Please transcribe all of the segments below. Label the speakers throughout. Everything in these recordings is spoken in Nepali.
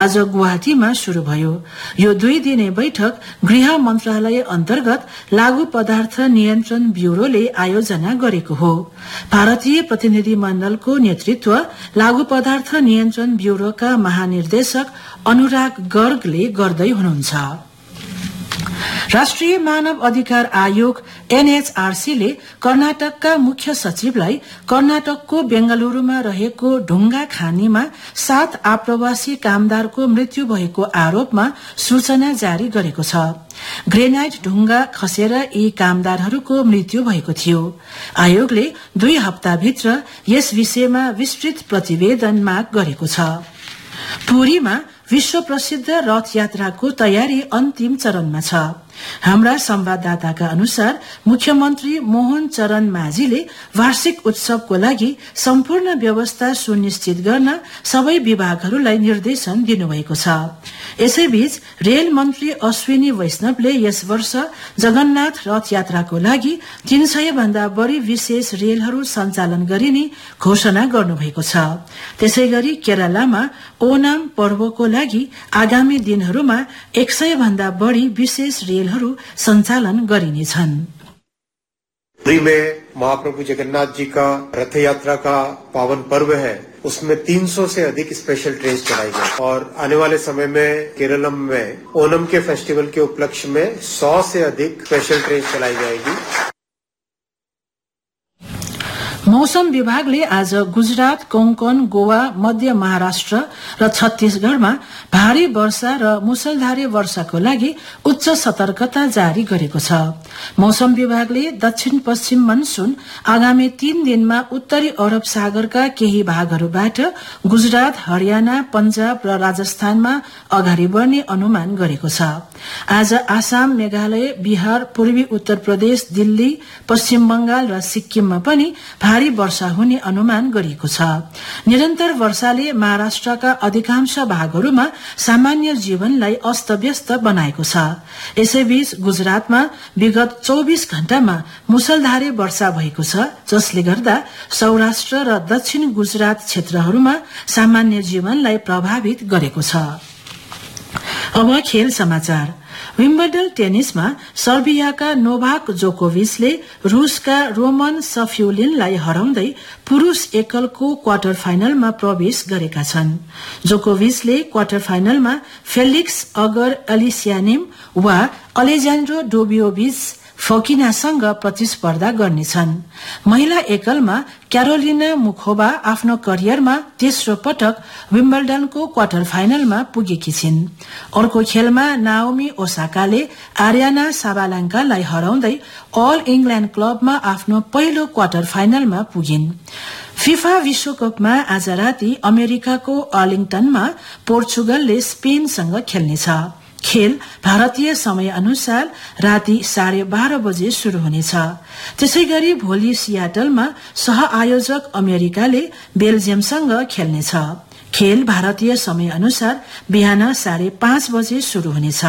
Speaker 1: आज गुवाहाटीमा शुरू भयो। यो 2 दिने बैठक गृह मन्त्रालय अन्तर्गत लागू पदार्थ नियन्त्रण ब्यूरोले आयोजना गरेको हो। भारतीय प्रतिनिधि मण्डलको नेतृत्व लागू पदार्थ नियन्त्रण ब्यूरोका महानिर्देशक अनुराग गर्गले गर्दै हुनुहुन्छ। राष्ट्रिय मानव अधिकार आयोग NHRC ले कर्नाटकका मुख्य सचिवलाई कर्नाटकको बेंगलुरूमा रहेको ढुंगा खानीमा 7 आप्रवासी कामदारको मृत्यु भएको आरोपमा सूचना जारी गरेको छ। ग्रेनाइट ढुंगा खसेर यी कामदारहरूको मृत्यु भएको थियो। आयोगले 2 हप्ताभित्र यस विषयमा विस्तृत प्रतिवेदन माग गरेको छ। पुरीमा विश्व प्रसिद्ध रथ यात्राको तयारी अन्तिम चरणमा छ। हाम्रा संवाददाताका अनुसार मुख्यमन्त्री मोहन चरण माझीले वार्षिक उत्सवको लागि सम्पूर्ण व्यवस्था सुनिश्चित गर्न सबै विभागहरूलाई निर्देशन दिनुभएको छ। यसैबीच रेल मन्त्री अश्विनी वैष्णवले यस वर्ष जगन्नाथ रथ यात्राको लागि 300 भन्दा बढी विशेष रेलहरू सञ्चालन गरिने घोषणा गर्नुभएको छ। त्यसैगरी केरलामा ओनाम पर्वको लागि आगामी दिनहरूमा 100 भन्दा बढी विशेष रेलहरू सञ्चालन गरिनेछन्।
Speaker 2: पुरी में महाप्रभु जगन्नाथ जी का रथ यात्रा का पावन पर्व है, उसमें 300 से अधिक स्पेशल ट्रेन चलाई गई और आने वाले समय में केरलम में ओनम के फेस्टिवल के उपलक्ष्य में 100 से अधिक स्पेशल ट्रेन चलाई जाएगी।
Speaker 1: मौसम विभागले आज गुजरात, कोंकण, गोवा, मध्य महाराष्ट्र र छत्तीसगढ़मा भारी वर्षा र मुसलधारे वर्षाको लागि उच्च सतर्कता जारी गरेको छ। मौसम विभागले दक्षिण पश्चिम मनसून आगामी 3 दिनमा उत्तरी अरब सागरका केही भागहरूबाट गुजरात, हरियाणा, पंजाब र राजस्थानमा अगाडि बढ्ने अनुमान गरेको छ। आज आसाम, मेघालय, बिहार, पूर्वी उत्तर प्रदेश, दिल्ली, पश्चिम बंगाल र सिक्किममा पनि भारी वर्षा हुने अनुमान गरिएको छ। निरन्तर वर्षाले महाराष्ट्रका अधिकांश भागहरूमा सामान्य जीवनलाई अस्तव्यस्त बनाएको छ। यसैबीच गुजरातमा विगत 24 घण्टामा मुसलधारे वर्षा भएको छ, जसले गर्दा सौराष्ट्र र दक्षिण गुजरात क्षेत्रहरूमा सामान्य जीवनलाई प्रभावित गरेको छ। अब खेल समाचार। विम्बल्डन टेनिसमा सर्बियाका नोभाक जोकोभिचले रूसका रोमन सफ्युलिनलाई हराउँदै पुरुष एकलको क्वार्टर फाइनलमा प्रवेश गरेका छन्। जोकोभिचले क्वार्टर फाइनलमा फेलिक्स अगर एलिसियानिम वा अलेजान्ड्रो डोबियोभिच फोकिनासँग प्रतिस्पर्धा गर्नेछन्। महिला एकलमा क्यारोलिना मुखोभा आफ्नो करियरमा तेस्रो पटक विम्बल्डनको क्वार्टर फाइनलमा पुगेकी छिन्। अर्को खेलमा नाओमी ओसाकाले आर्याना साबालाङ्कालाई हराउँदै अल इंग्ल्याण्ड क्लबमा आफ्नो पहिलो क्वार्टर फाइनलमा पुगिन्। फिफा विश्वकपमा आज राति अमेरिकाको अर्लिङटनमा पोर्चुगलले स्पेनसँग खेल्नेछ। खेल भारतीय समय अनुसार राति 12:30 बजे शुरू हुनेछ। त्यसैगरी भोलि सियाटलमा सह आयोजक अमेरिकाले बेल्जियमसँग खेल्नेछ। खेल भारतीय समय अनुसार बिहान 5:30 बजे शुरू हुनेछ।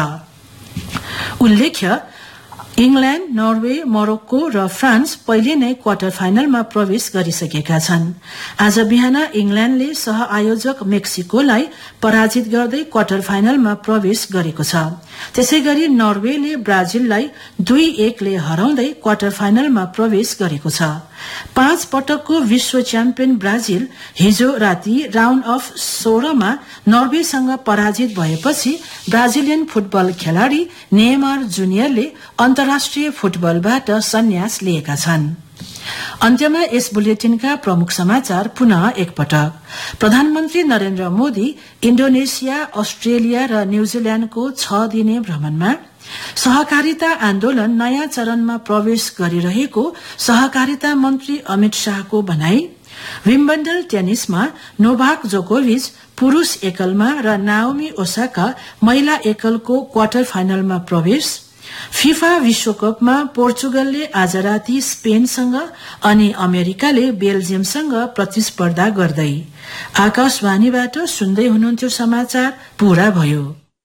Speaker 1: उल्लेख्य इंग्ल्याण्ड, नर्वे, मोरक्को र फ्रान्स पहिले नै क्वार्टर फाइनलमा प्रवेश गरिसकेका छन्। आज बिहान इंग्ल्याण्डले सह आयोजक मेक्सिकोलाई पराजित गर्दै क्वार्टर फाइनलमा प्रवेश गरेको छ। त्यसैगरी नर्वेले ब्राजिललाई 2-1 ले हराउँदै क्वार्टर फाइनलमा प्रवेश गरेको छ। 5 पटकको विश्व च्याम्पियन ब्राजिल हिजो राति राउण्ड अफ 16 मा नर्वेसँग पराजित भएपछि ब्राजिलियन फुटबल खेलाड़ी नेमार जुनियरले अन्तर्राष्ट्रिय फुटबलबाट सन्यास लिएका छन्। अन्त्यमा यस बुलेटिनका प्रमुख समाचार पुनः एकपटक। प्रधानमन्त्री नरेन्द्र मोदी इन्डोनेसिया, अस्ट्रेलिया र न्यूजील्याण्डको 6 दिने भ्रमणमा। सहकारिता आन्दोलन नयाँ चरणमा प्रवेश गरिरहेको सहकारिता मन्त्री अमित शाहको भनाई। विम्बल्डन टेनिसमा नोभाक जोकोभिच पुरुष एकलमा र नाओमी ओसाका महिला एकलको क्वार्टर फाइनलमा प्रवेश। फिफा विश्वकपमा पोर्चुगलले आज राति स्पेनसँग अनि अमेरिकाले बेल्जियमसँग प्रतिस्पर्धा गर्दै। आकाशवाणीबाट सुन्दै हुनुहुन्थ्यो समाचार पूरा भयो।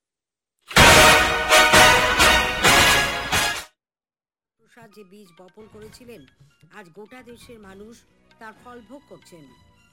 Speaker 3: যে বীজ বপন করেছিলেন আজ গোটা দেশের মানুষ তার ফল ভোগ করছেন।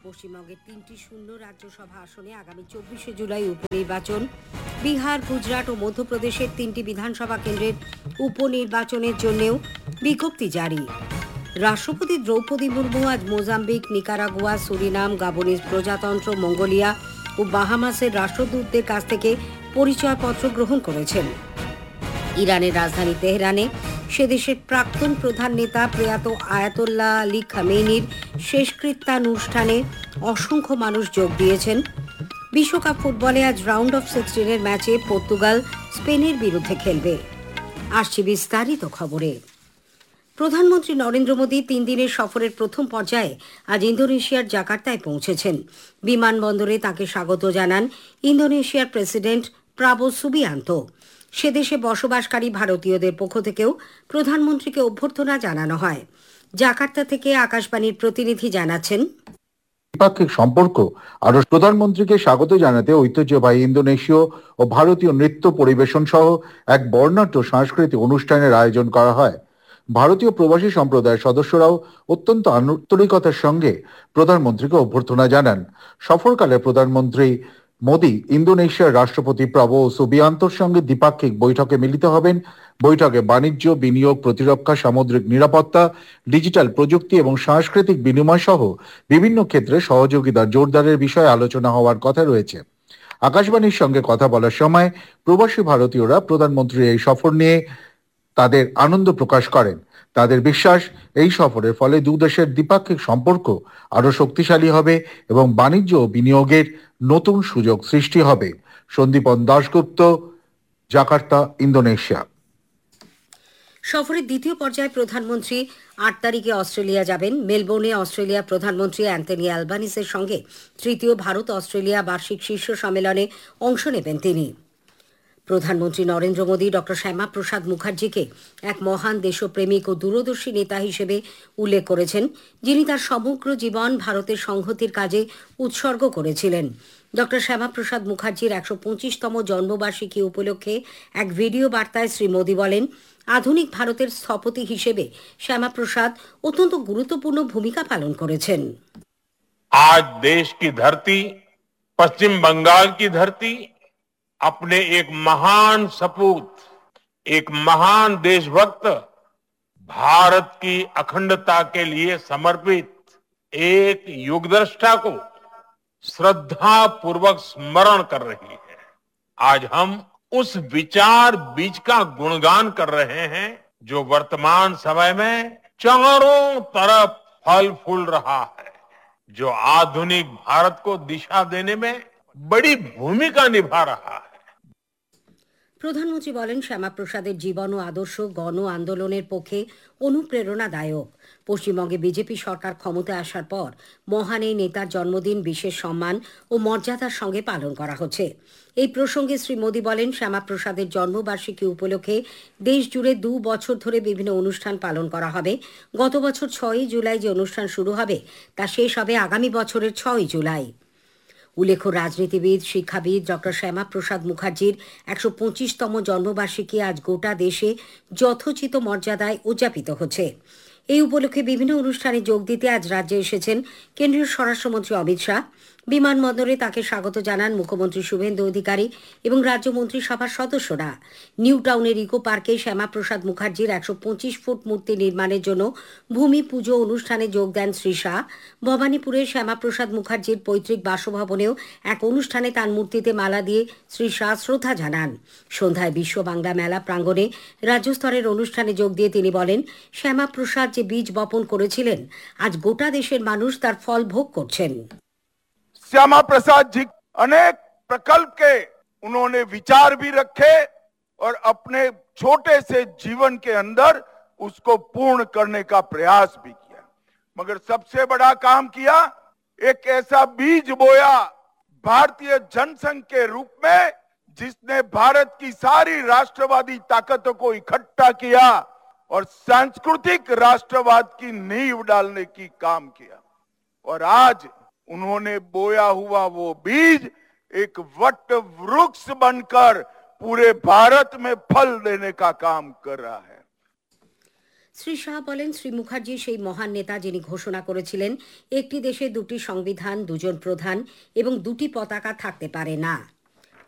Speaker 3: পশ্চিমবঙ্গের 3টি শূন্য রাজ্যসভা আসনে আগামী 24শে জুলাই উপনির্বাচন। বিহার, গুজরাট ও মধ্যপ্রদেশের 3টি বিধানসভা কেন্দ্রের উপনির্বাচনের জন্যও বিজ্ঞপ্তি জারি। রাষ্ট্রপতি দ্রৌপদী মুর্মু আজ মোজাম্বিক, নিকারাগুয়া, সুরিনাম, গাবনিজ প্রজাতন্ত্র, মঙ্গোলিয়া ও বাহামাসের রাষ্ট্রদূতদের কাছ থেকে পরিচয়পত্র গ্রহণ করেছেন। ইরানের রাজধানী তেহরানে সে দেশের প্রাক্তন প্রধান নেতা প্রয়াত আয়াতোল্লাহ আলী খামেনির শেষকৃত্যানুষ্ঠানে অসংখ্য মানুষ যোগ দিয়েছেন। বিশ্বকাপ ফুটবলে আজ রাউন্ড অফ 16-এর ম্যাচে পর্তুগাল স্পেনের বিরুদ্ধে খেলবে। আসছে বিস্তারিত খবরে। প্রধানমন্ত্রী নরেন্দ্র মোদী 3 দিনের সফরের প্রথম পর্যায়ে আজ ইন্দোনেশিয়ার জাকার্তায় পৌঁছেছেন। বিমানবন্দরে তাঁকে স্বাগত জানান ইন্দোনেশিয়ার প্রেসিডেন্ট প্রাবো সুবিয়ান্তো। সে দেশে বসবাসকারী ভারতীয়দের পক্ষ থেকেও প্রধানমন্ত্রীকে অভ্যর্থনা জানানো হয়। জাকার্তা থেকে আকাশবাণীর প্রতিনিধি জানাচ্ছেন,
Speaker 4: দ্বিপাক্ষিক সম্পর্ক আরো প্রধানমন্ত্রীকে স্বাগত জানাতে ঐতিহ্যবাহী ইন্দোনেশীয় ও ভারতীয় নৃত্য পরিবেশন সহ এক বর্ণাঢ্য সাংস্কৃতিক অনুষ্ঠানের আয়োজন করা হয়। ভারতীয় প্রবাসী সম্প্রদায়ের সদস্যরাও অত্যন্ত আন্তরিকতার সঙ্গে প্রধানমন্ত্রীকে অভ্যর্থনা জানান। সফরকালে প্রধানমন্ত্রী মোদী ইন্দোনেশিয়ার রাষ্ট্রপতি প্রাবো সুবিয়ান্তোর সঙ্গে দ্বিপাক্ষিক বৈঠকে মিলিত হবেন। বৈঠকে বাণিজ্য, বিনিয়োগ, প্রতিরক্ষা, সামুদ্রিক নিরাপত্তা, ডিজিটাল প্রযুক্তি এবং সাংস্কৃতিক বিনিময় সহ বিভিন্ন ক্ষেত্রে সহযোগিতা জোরদারের বিষয়ে আলোচনা হওয়ার কথা রয়েছে। আকাশবাণীর সঙ্গে কথা বলার সময় প্রবাসী ভারতীয়রা প্রধানমন্ত্রীর এই সফর নিয়ে তাদের আনন্দ প্রকাশ করেন। তাদের বিশ্বাস, এই সফরের ফলে দুদেশের দ্বিপাক্ষিক সম্পর্ক আরো শক্তিশালী হবে এবং বাণিজ্য ও বিনিয়োগের নতুন সুযোগ সৃষ্টি হবে। Sandipan Dasgupta, Jakarta, Indonesia.
Speaker 3: সফরের দ্বিতীয় পর্যায়ে প্রধানমন্ত্রী 8 তারিখে অস্ট্রেলিয়া যাবেন। মেলবোর্নে অস্ট্রেলিয়ার প্রধানমন্ত্রী অ্যান্থনি অ্যালবানিসের সঙ্গে তৃতীয় ভারত অস্ট্রেলিয়া বার্ষিক শীর্ষ সম্মেলনে অংশ নেবেন তিনি। প্রধানমন্ত্রী নরেন্দ্র মোদী ডক্টর শ্যামাপ্রসাদ মুখার্জিকে এক মহান দেশপ্রেমিক ও দূরদর্শী নেতা হিসেবে উল্লেখ করেছেন, যিনি তার সমগ্র জীবন ভারতের সংহতির কাজে উৎসর্গ করেছিলেন। ডক্টর শ্যামাপ্রসাদ মুখার্জির 125তম জন্মবার্ষিকী উপলক্ষে এক ভিডিও বার্তায় শ্রী মোদী বলেন, আধুনিক ভারতের স্থপতি হিসেবে শ্যামাপ্রসাদ অত্যন্ত গুরুত্বপূর্ণ ভূমিকা পালন করেছেন।
Speaker 5: आज देश की धरती, पश्चिम बंगाल की धरती अपने एक महान सपूत, एक महान देशभक्त, भारत की अखंडता के लिए समर्पित एक युगदृष्टा को श्रद्धा पूर्वक स्मरण कर रही है। आज हम उस विचार बीज का गुणगान कर रहे हैं जो वर्तमान समय में चारों तरफ फल फूल रहा है, जो आधुनिक भारत को दिशा देने में बड़ी भूमिका निभा रहा है।
Speaker 3: প্রধানমন্ত্রী বলেন, শ্যামাপ্রসাদের জীবন ও আদর্শ গণ আন্দোলনের পক্ষে অনুপ্রেরণাদায়ক। পশ্চিমবঙ্গে বিজেপি সরকার ক্ষমতায় আসার পর মহান এই নেতার জন্মদিন বিশেষ সম্মান ও মর্যাদার সঙ্গে পালন করা হচ্ছে। এই প্রসঙ্গে শ্রী মোদী বলেন, শ্যামাপ্রসাদের জন্মবার্ষিকী উপলক্ষে দেশ জুড়ে 2 বছর ধরে বিভিন্ন অনুষ্ঠান পালন করা হবে। গত বছর 6ই জুলাই যে অনুষ্ঠান শুরু হবে তা শেষ হবে আগামী বছরের 6ই জুলাই। উল্লেখ্য, রাজনীতিবিদ, শিক্ষাবিদ ডক্টর শ্যামাপ্রসাদ মুখার্জির 125তম জন্মবার্ষিকী আজ গোটা দেশে যথোচিত মর্যাদায় উদযাপিত হচ্ছে। এই উপলক্ষে বিভিন্ন অনুষ্ঠানে যোগ দিতে আজ রাজ্যে এসেছেন কেন্দ্রীয় স্বরাষ্ট্রমন্ত্রী অমিত শাহ। বিমানবন্দরে তাকে স্বাগত জানান মুখ্যমন্ত্রী শুভেন্দু অধিকারী এবং রাজ্য মন্ত্রিসভার সদস্যরা। নিউ টাউনের ইকো পার্কে শ্যামাপ্রসাদ মুখার্জির 125 ফুট মূর্তি নির্মাণের জন্য ভূমি পুজো অনুষ্ঠানে যোগ দেন শ্রী শাহ। ভবানীপুরের শ্যামাপ্রসাদ মুখার্জির পৈতৃক বাসভবনেও এক অনুষ্ঠানে তার মূর্তিতে মালা দিয়ে শ্রী শাহ শ্রদ্ধা জানান। সন্ধ্যায় বিশ্ব বাংলা মেলা প্রাঙ্গণে রাজ্যস্তরের অনুষ্ঠানে যোগ দিয়ে তিনি বলেন, শ্যামাপ্রসাদ যে বীজ বপন করেছিলেন আজ গোটা দেশের মানুষ তার ফল ভোগ করছেন।
Speaker 6: श्यामा प्रसाद जी अनेक प्रकल्प के उन्होंने विचार भी रखे और अपने छोटे से जीवन के अंदर उसको पूर्ण करने का प्रयास भी किया, मगर सबसे बड़ा काम किया, एक ऐसा बीज बोया भारतीय जनसंघ के रूप में जिसने भारत की सारी राष्ट्रवादी ताकतों को इकट्ठा किया और सांस्कृतिक राष्ट्रवाद की नींव डालने की काम किया। और आज उन्होंने बोया हुआ वो बीज एक वट वृक्ष बनकर पूरे भारत में फल देने का काम कर रहा है।
Speaker 3: শ্রী শাহ বলেন, শ্রী মুখার্জি সেই মহান নেতা যিনি ঘোষণা করেছিলেন একটি দেশে দুটি সংবিধান, দুজন প্রধান এবং দুটি পতাকা থাকতে পারে না।